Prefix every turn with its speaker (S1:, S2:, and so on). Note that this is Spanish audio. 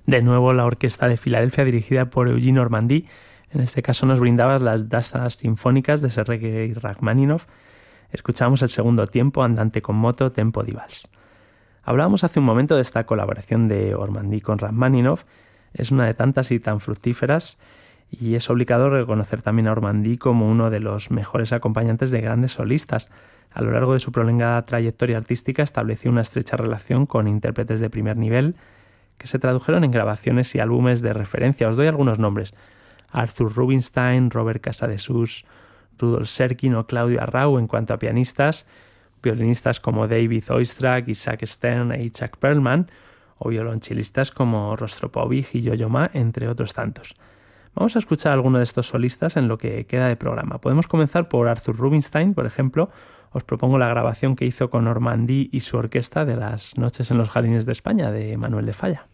S1: De nuevo, la Orquesta de Filadelfia, dirigida por Eugene Ormandy, en este caso nos brindaba las danzas sinfónicas de Sergei Rachmaninoff. Escuchamos el segundo tiempo, Andante con moto, tempo di vals. Hablábamos hace un momento de esta colaboración de Ormandy con Rachmaninoff. Es una de tantas y tan fructíferas, y es obligado reconocer también a Ormandy como uno de los mejores acompañantes de grandes solistas. A lo largo de su prolongada trayectoria artística estableció una estrecha relación con intérpretes de primer nivel que se tradujeron en grabaciones y álbumes de referencia. Os doy algunos nombres: Arthur Rubinstein, Robert Casadesus, Rudolf Serkin o Claudio Arrau en cuanto a pianistas, violinistas como David Oistrakh, Isaac Stern e Itzhak Perlman, o violonchelistas como Rostropovich y Yo-Yo Ma, entre otros tantos. Vamos a escuchar a alguno de estos solistas en lo que queda de programa. Podemos comenzar por Arthur Rubinstein, por ejemplo. Os propongo la grabación que hizo con Ormandy y su orquesta de las Noches en los Jardines de España, de Manuel de Falla.